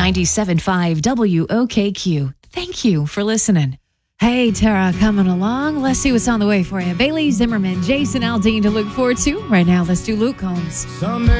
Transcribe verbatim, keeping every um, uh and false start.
ninety-seven point five W O K Q. Thank you for listening. Hey, Tara, coming along. Let's see what's on the way for you. Bailey Zimmerman, Jason Aldean to look forward to. Right now, let's do Luke Combs. Someday